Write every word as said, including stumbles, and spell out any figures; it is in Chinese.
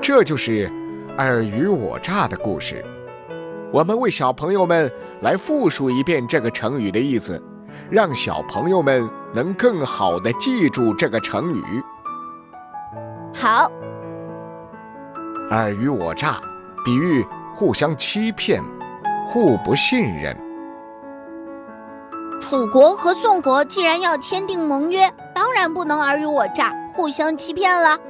这就是尔虞我诈的故事。我们为小朋友们来复述一遍这个成语的意思，让小朋友们能更好地记住这个成语。 好， 尔虞我诈比喻互相欺骗，互不信任。 楚国和宋国既然要签订盟约，当然不能尔虞我诈，互相欺骗了。